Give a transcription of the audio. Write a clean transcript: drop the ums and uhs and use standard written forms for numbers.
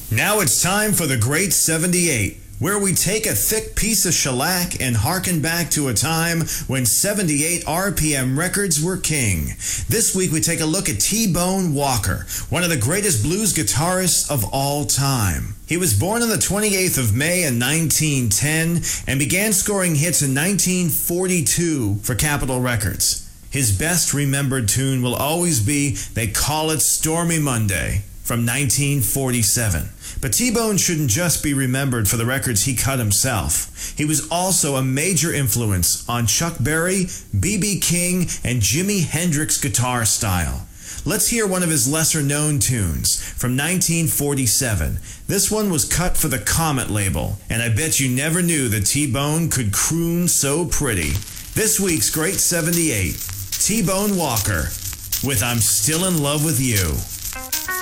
Now it's time for the Great 78, where we take a thick piece of shellac and harken back to a time when 78 RPM records were king. This week we take a look at T-Bone Walker, one of the greatest blues guitarists of all time. He was born on the 28th of May in 1910 and began scoring hits in 1942 for Capitol Records. His best remembered tune will always be They Call It Stormy Monday from 1947. But T-Bone shouldn't just be remembered for the records he cut himself. He was also a major influence on Chuck Berry, B.B. King, and Jimi Hendrix guitar style. Let's hear one of his lesser-known tunes from 1947. This one was cut for the Comet label, and I bet you never knew that T-Bone could croon so pretty. This week's Great 78, T-Bone Walker with I'm Still in Love with You.